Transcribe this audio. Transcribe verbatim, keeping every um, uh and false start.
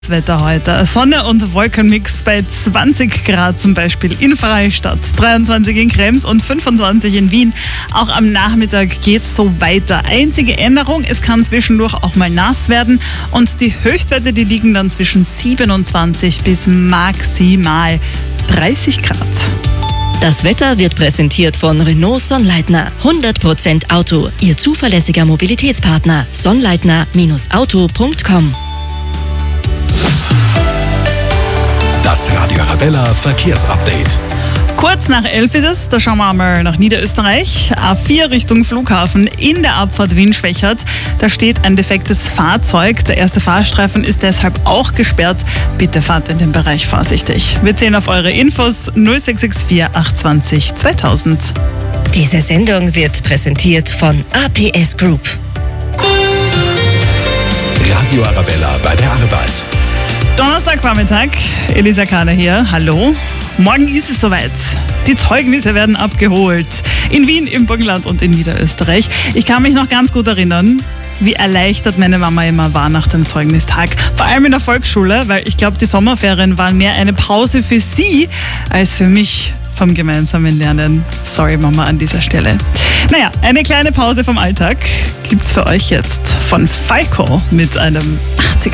Das Wetter heute. Sonne und Wolkenmix bei zwanzig Grad zum Beispiel in Freistadt, dreiundzwanzig in Krems und fünfundzwanzig in Wien. Auch am Nachmittag geht's so weiter. Einzige Änderung, es kann zwischendurch auch mal nass werden und die Höchstwerte, die liegen dann zwischen siebenundzwanzig bis maximal dreißig Grad. Das Wetter wird präsentiert von Renault Sonnleitner. hundert Prozent Auto, Ihr zuverlässiger Mobilitätspartner. Sonnleitner Auto punkt com. Das Radio Arabella Verkehrsupdate. Kurz nach elf ist es, da schauen wir einmal nach Niederösterreich. A vier Richtung Flughafen in der Abfahrt Wien-Schwächert. Da steht ein defektes Fahrzeug. Der erste Fahrstreifen ist deshalb auch gesperrt. Bitte fahrt in den Bereich vorsichtig. Wir zählen auf eure Infos null sechs sechs vier acht zwei null zweitausend. Diese Sendung wird präsentiert von A P S Group. Radio Arabella bei der Arbeit. Donnerstagvormittag, Elisa Kahner hier, hallo. Morgen ist es soweit. Die Zeugnisse werden abgeholt. In Wien, im Burgenland und in Niederösterreich. Ich kann mich noch ganz gut erinnern, wie erleichtert meine Mama immer war nach dem Zeugnistag. Vor allem in der Volksschule, weil ich glaube, die Sommerferien waren mehr eine Pause für sie als für mich vom gemeinsamen Lernen. Sorry Mama an dieser Stelle. Naja, eine kleine Pause vom Alltag gibt's für euch jetzt von Falco mit einem achtziger